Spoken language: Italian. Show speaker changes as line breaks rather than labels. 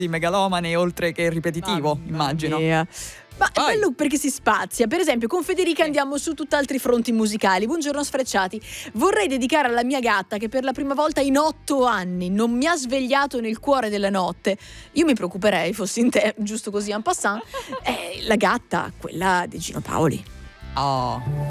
di megalomane oltre che ripetitivo, immagino.
Mia. Ma è
Vai.
bello perché si spazia. Per esempio, con Federica andiamo su tutt'altri fronti musicali. Buongiorno sfrecciati. Vorrei dedicare alla mia gatta che per la prima volta in 8 anni non mi ha svegliato nel cuore della notte. Io mi preoccuperei, fossi in te, giusto così en passant. La gatta, quella di Gino Paoli.
Oh.